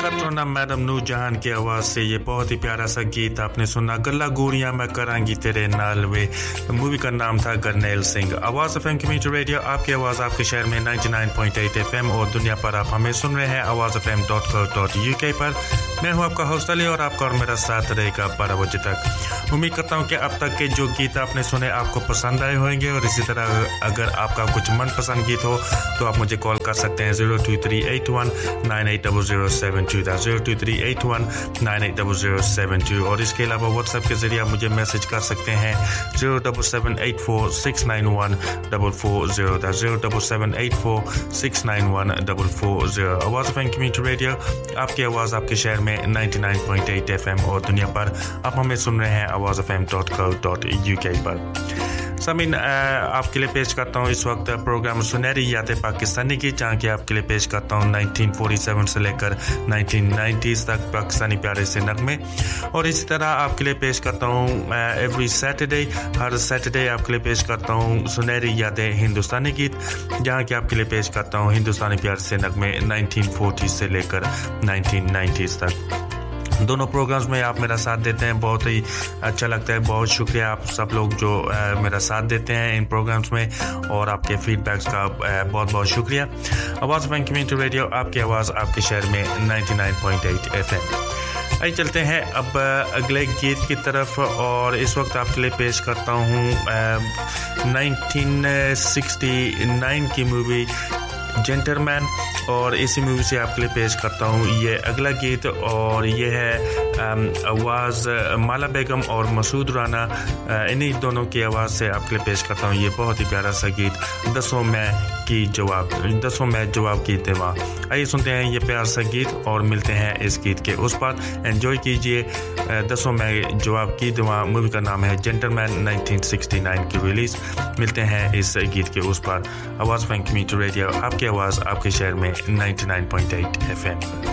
कतरना madam Noorjahan की आवाज़ से ये बहुत ही प्यारा सा गीत आपने सुना। गल्ला गोरियां मैं करांगी तेरे नाल वे, मूवी का नाम था गरनैल सिंह। आवाज़ एफएम कम्युनिटी रेडियो, आपकी आवाज़ आपके शहर में 99.8 एफएम और दुनिया पर आप हमें सुन रहे हैं awazfm.co.uk पर। मैं हूं आपका होस्ट अली और आपका और मेरा साथ रहेगा 12 बजे तक। उम्मीद करता हूं कि अब तक के जो गीत आपने सुने आपको पसंद आए होंगे और इसी तरह अगर आपका कुछ मनपसंद गीत हो तो आप मुझे कॉल कर सकते हैं 02381980072, 02381980072 और इसके अलावा व्हाट्सएप के जरिए आप मुझे मैसेज कर सकते हैं 07784691440, 07784691440। आवाज़ एफएम कम्युनिटी रेडियो, आपकी आवाज़ आपके शहर में 99.8 एफएम और दुनिया पर आप हमें सुन रहे हैं awazfm.co.uk पर। समीन, आपके लिए पेश करता हूँ इस वक्त प्रोग्राम सुनहरी यादें पाकिस्तानी की, जहाँ की आपके लिए पेश करता हूँ 1947 से लेकर 1990s तक पाकिस्तानी प्यारे से नगमे। और इसी तरह आपके लिए पेश करता हूँ एवरी सैटरडे, हर सैटरडे आपके लिए पेश करता हूँ सुनहरी यादें हिंदुस्तानी गीत, जहाँ की आपके लिए पेश करता हूँ हिंदुस्तानी प्यारे से नगमे 1940s से लेकर 1990s तक। दोनों प्रोग्राम्स में आप मेरा साथ देते हैं, बहुत ही अच्छा लगता है। बहुत शुक्रिया आप सब लोग जो मेरा साथ देते हैं इन प्रोग्राम्स में और आपके फीडबैक्स का बहुत बहुत शुक्रिया। आवाज़ एफएम कम्युनिटी रेडियो, आपकी आवाज़ आपके शहर में 99.8 एफएम। आइए चलते हैं अब अगले गीत की तरफ और इस वक्त आपके लिए पेश करता हूँ 1969 की मूवी जेंटलमैन और इसी मूवी से आपके लिए पेश करता हूँ ये अगला गीत और ये है आवाज़ माला बेगम और मसूद राना, इन्हीं दोनों की आवाज़ से आपके लिए पेश करता हूँ ये बहुत ही प्यारा सा गीत दसों मैं जवाब की देवा। आइए सुनते हैं ये प्यारा सा गीत और मिलते हैं इस गीत के उस पर। एंजॉय कीजिए। दसों मैं जवाब की देवा मूवी का नाम है जेंटलमैन, 1969 की रिलीज़। मिलते हैं इस गीत के उस पर। आवाज़ एफएम कम्युनिटी रेडियो, आपकी आवाज़ आपके शहर में 99.8 एफएम।